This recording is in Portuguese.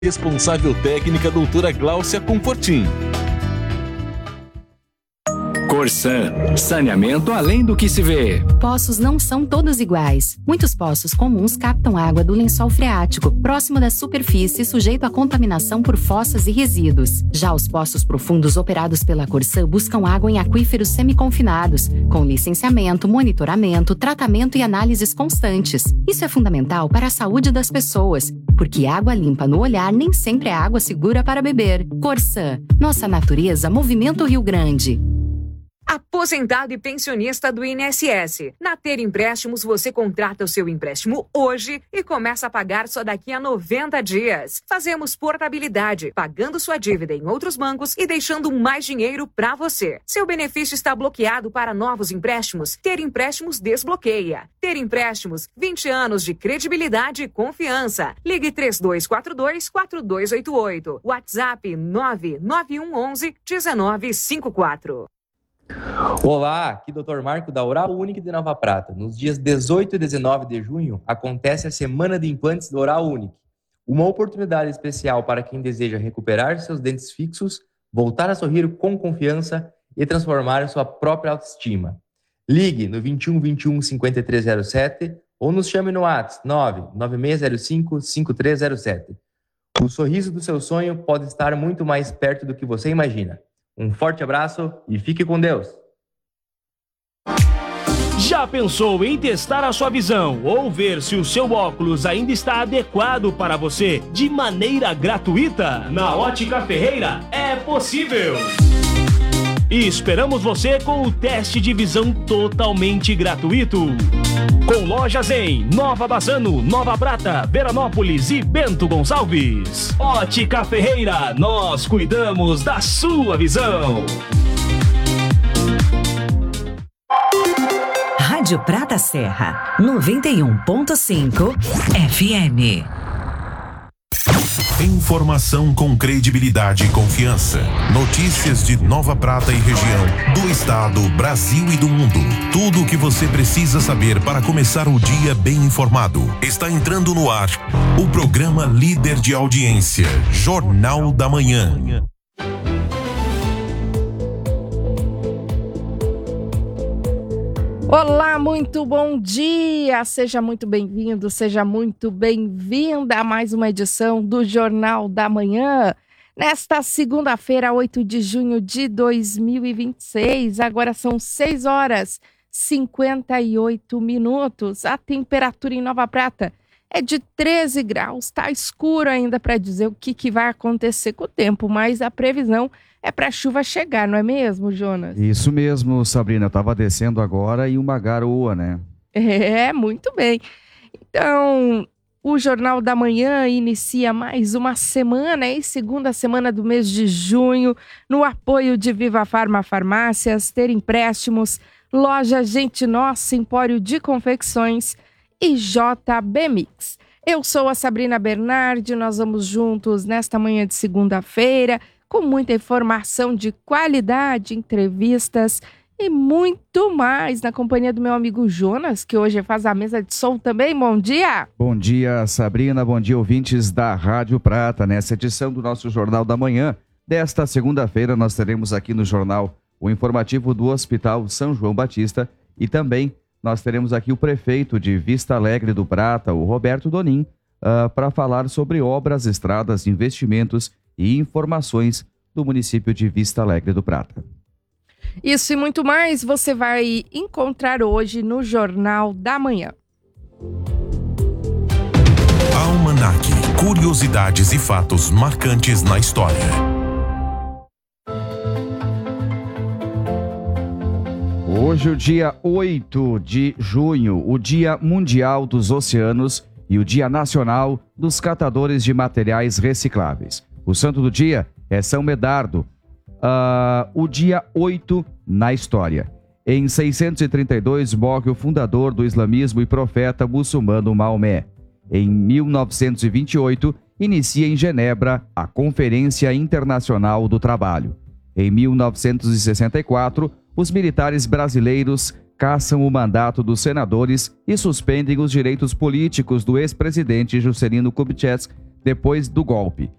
Responsável técnica doutora Gláucia Confortim. Corsan, saneamento além do que se vê. Poços não são todos iguais. Muitos poços comuns captam água do lençol freático, próximo da superfície, sujeito à contaminação por fossas e resíduos. Já os poços profundos operados pela Corsan buscam água em aquíferos semiconfinados, com licenciamento, monitoramento, tratamento e análises constantes. Isso é fundamental para a saúde das pessoas, porque água limpa no olhar nem sempre é água segura para beber. Corsan, nossa natureza, Movimento Rio Grande. Aposentado e pensionista do INSS. Na Ter Empréstimos, você contrata o seu empréstimo hoje e começa a pagar só daqui a 90 dias. Fazemos portabilidade, pagando sua dívida em outros bancos e deixando mais dinheiro para você. Seu benefício está bloqueado para novos empréstimos? Ter Empréstimos desbloqueia. Ter Empréstimos, 20 anos de credibilidade e confiança. Ligue 3242-4288. WhatsApp 99111-1954. Olá, aqui Dr. Marco da Oral Unique de Nova Prata. Nos dias 18 e 19 de junho acontece a Semana de Implantes da Oral Unique. Uma oportunidade especial para quem deseja recuperar seus dentes fixos, voltar a sorrir com confiança e transformar sua própria autoestima. Ligue no 21 21 5307 ou nos chame no WhatsApp 99605 5307. O sorriso do seu sonho pode estar muito mais perto do que você imagina. Um forte abraço e fique com Deus! Já pensou em testar a sua visão ou ver se o seu óculos ainda está adequado para você de maneira gratuita? Na Ótica Ferreira é possível! E esperamos você com o teste de visão totalmente gratuito. Com lojas em Nova Bassano, Nova Prata, Veranópolis e Bento Gonçalves. Ótica Ferreira, nós cuidamos da sua visão. Rádio Prata Serra, 91.5 FM. Informação com credibilidade e confiança. Notícias de Nova Prata e região, do estado, Brasil e do mundo. Tudo o que você precisa saber para começar o dia bem informado. Está entrando no ar o programa líder de audiência, Jornal da Manhã. Olá, muito bom dia! Seja muito bem-vindo, seja muito bem-vinda a mais uma edição do Jornal da Manhã. Nesta segunda-feira, 8 de junho de 2026, agora são 6 horas 58 minutos. A temperatura em Nova Prata é de 13 graus, está escuro ainda para dizer o que vai acontecer com o tempo, mas a previsão é para a chuva chegar, não é mesmo, Jonas? Isso mesmo, Sabrina. Estava descendo agora e uma garoa, né? É, muito bem. Então, o Jornal da Manhã inicia mais uma semana, segunda semana do mês de junho, no apoio de Viva Farma Farmácias, Ter Empréstimos, Loja Gente Nossa, Empório de Confecções e JB Mix. Eu sou a Sabrina Bernardi, nós vamos juntos nesta manhã de segunda-feira, com muita informação de qualidade, entrevistas e muito mais na companhia do meu amigo Jonas, que hoje faz a mesa de som também. Bom dia! Bom dia, Sabrina. Bom dia, ouvintes da Rádio Prata. Nessa edição do nosso Jornal da Manhã, desta segunda-feira, nós teremos aqui no jornal o informativo do Hospital São João Batista e também nós teremos aqui o prefeito de Vista Alegre do Prata, o Roberto Donin, para falar sobre obras, estradas, investimentos e informações do município de Vista Alegre do Prata. Isso e muito mais você vai encontrar hoje no Jornal da Manhã. Almanac, curiosidades e fatos marcantes na história. Hoje, o dia 8 de junho, o Dia Mundial dos Oceanos e o Dia Nacional dos Catadores de Materiais Recicláveis. O santo do dia é São Medardo, o dia 8 na história. Em 632 morre o fundador do islamismo e profeta muçulmano Maomé. Em 1928, inicia em Genebra a Conferência Internacional do Trabalho. Em 1964, os militares brasileiros cassam o mandato dos senadores e suspendem os direitos políticos do ex-presidente Juscelino Kubitschek, depois do golpe.